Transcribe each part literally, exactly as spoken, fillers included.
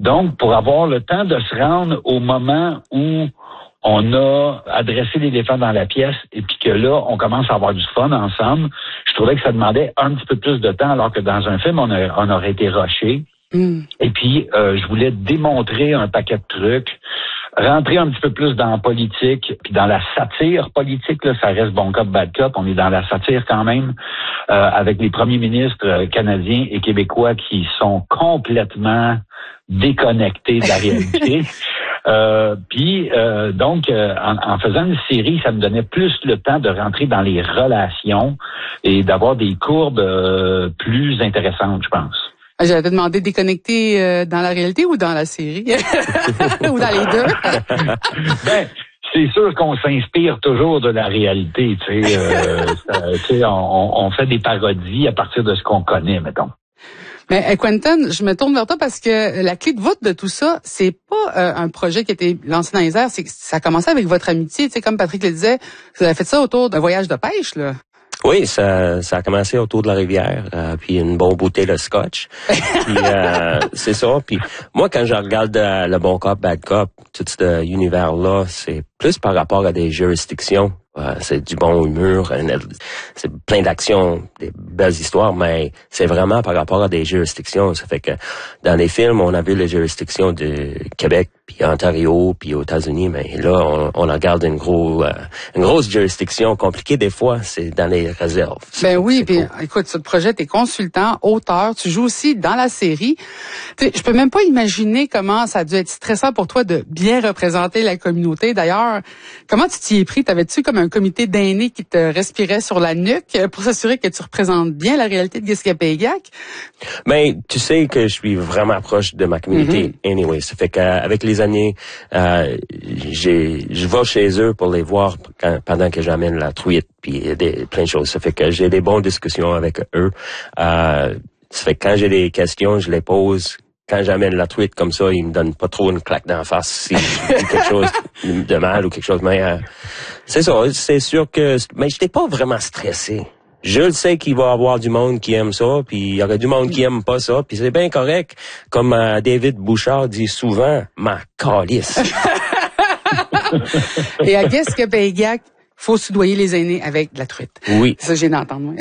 Donc, pour avoir le temps de se rendre au moment où on a adressé l'éléphant dans la pièce et puis que là, on commence à avoir du fun ensemble, je trouvais que ça demandait un petit peu plus de temps, alors que dans un film, on, a, on aurait été rushé. Mm. Et puis, euh, je voulais démontrer un paquet de trucs, rentrer un petit peu plus dans la politique, puis dans la satire politique, là, ça reste bon cop, bad cop, on est dans la satire quand même, euh, avec les premiers ministres canadiens et québécois qui sont complètement déconnectés de la réalité. Euh, puis euh, donc, euh, en, en faisant une série, ça me donnait plus le temps de rentrer dans les relations et d'avoir des courbes euh, plus intéressantes, je pense. J'avais demandé déconnecter euh, dans la réalité ou dans la série? Ou dans les deux? Ben, c'est sûr qu'on s'inspire toujours de la réalité, tu sais. Euh, tu sais, on, on fait des parodies à partir de ce qu'on connaît, mettons. Mais Quentin, je me tourne vers toi parce que la clé de voûte de tout ça, c'est pas euh, un projet qui a été lancé dans les airs, c'est que ça a commencé avec votre amitié. Tu sais, comme Patrick le disait, vous avez fait ça autour d'un voyage de pêche, là. Oui, ça, ça a commencé autour de la rivière, euh, puis une bonne bouteille de scotch. Puis euh, c'est ça. Puis moi, quand je regarde euh, le bon cop, bad cop, tout cet univers-là, c'est plus par rapport à des juridictions. Euh, c'est du bon humour, c'est plein d'actions, des belles histoires, mais c'est vraiment par rapport à des juridictions. Ça fait que dans les films, on a vu les juridictions de Québec, puis Ontario, puis aux États-Unis, mais là, on, on regarde une, gros, euh, une grosse juridiction compliquée des fois, c'est dans les réserves. Ben oui, puis cool. Écoute, ce projet, t'es consultant, auteur, tu joues aussi dans la série. T'sais, je peux même pas imaginer comment ça a dû être stressant pour toi de bien représenter la communauté. D'ailleurs, comment tu t'y es pris? T'avais-tu comme un comité d'aînés qui te respirait sur la nuque pour s'assurer que tu représentes bien la réalité de Guiscapéguac? Ben, tu sais que je suis vraiment proche de ma communauté, mm-hmm. anyway. Ça fait qu'avec les années, euh, j'ai, je vais chez eux pour les voir quand, pendant que j'amène la truite, puis des, plein de choses. Ça fait que j'ai des bonnes discussions avec eux. Euh, ça fait que quand j'ai des questions, je les pose. Quand j'amène la truite comme ça, ils me donnent pas trop une claque d'en face si je dis quelque chose de mal ou quelque chose. Mais euh, c'est ça, c'est sûr que... Mais j'étais pas vraiment stressé. Je le sais qu'il va y avoir du monde qui aime ça, puis il y aurait du monde qui aime pas ça, puis c'est bien correct. Comme euh, David Bouchard dit souvent, ma calisse. Et à Guiscapéguac, faut soudoyer les aînés avec de la truite. Oui. C'est ça que j'ai d'entendre.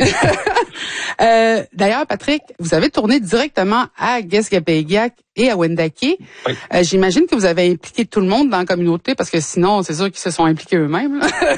euh, d'ailleurs, Patrick, vous avez tourné directement à Guiscapéguac et à Wendake. Oui. Euh, j'imagine que vous avez impliqué tout le monde dans la communauté, parce que sinon, c'est sûr qu'ils se sont impliqués eux-mêmes.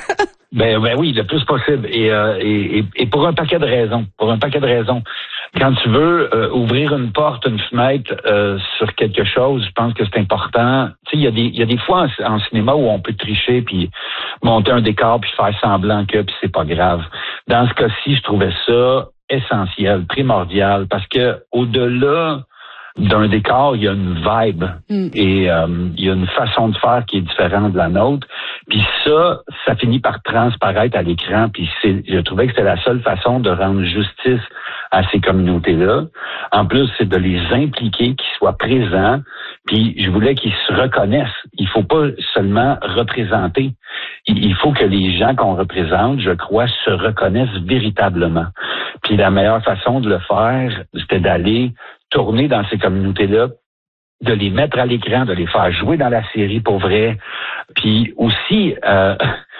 Ben, ben oui, le plus possible. Et, euh, et, et pour un paquet de raisons. Pour un paquet de raisons. Quand tu veux euh, ouvrir une porte, une fenêtre euh, sur quelque chose, je pense que c'est important. Tu sais, il y a des il y a des fois en, en cinéma où on peut tricher puis monter un décor puis faire semblant que puis c'est pas grave. Dans ce cas-ci, je trouvais ça essentiel, primordial, parce que au-delà d'un décor, il y a une vibe mm. et euh, il y a une façon de faire qui est différente de la nôtre. Puis ça, ça finit par transparaître à l'écran. Puis c'est, je trouvais que c'était la seule façon de rendre justice à ces communautés-là. En plus, c'est de les impliquer, qu'ils soient présents. Puis je voulais qu'ils se reconnaissent. Il faut pas seulement représenter. Il faut que les gens qu'on représente, je crois, se reconnaissent véritablement. Puis la meilleure façon de le faire, c'était d'aller tourner dans ces communautés-là, de les mettre à l'écran, de les faire jouer dans la série pour vrai. Puis aussi, euh,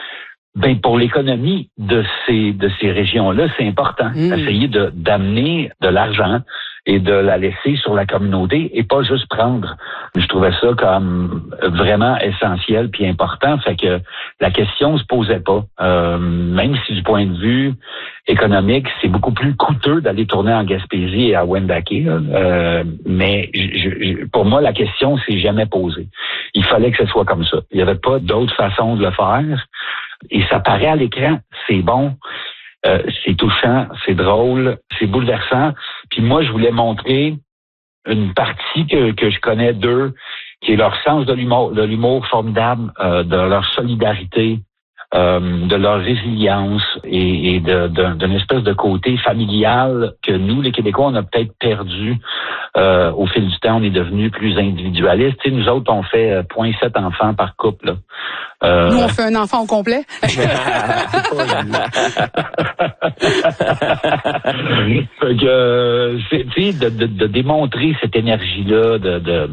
ben pour l'économie de ces de ces régions-là, c'est important. Mmh. Essayer de d'amener de l'argent et de la laisser sur la communauté et pas juste prendre. Je trouvais ça comme vraiment essentiel puis important. Fait que la question se posait pas. Euh, même si du point de vue économique, c'est beaucoup plus coûteux d'aller tourner en Gaspésie et à Wendake. Euh, mais je, je, pour moi, la question s'est jamais posée. Il fallait que ce soit comme ça. Il n'y avait pas d'autre façon de le faire. Et ça paraît à l'écran. C'est bon. Euh, c'est touchant, c'est drôle, c'est bouleversant. Puis moi, je voulais montrer une partie que, que je connais d'eux, qui est leur sens de l'humour, de l'humour formidable, euh, de leur solidarité, euh, de leur résilience et, et de, de, d'une espèce de côté familial que nous, les Québécois, on a peut-être perdu. Euh, au fil du temps, on est devenu plus individualiste. Tu sais, nous autres, on fait zéro virgule sept enfants par couple. Là. Euh... Nous, on fait un enfant au complet. Fait que, euh, tu sais, de, de, de démontrer cette énergie-là, de, de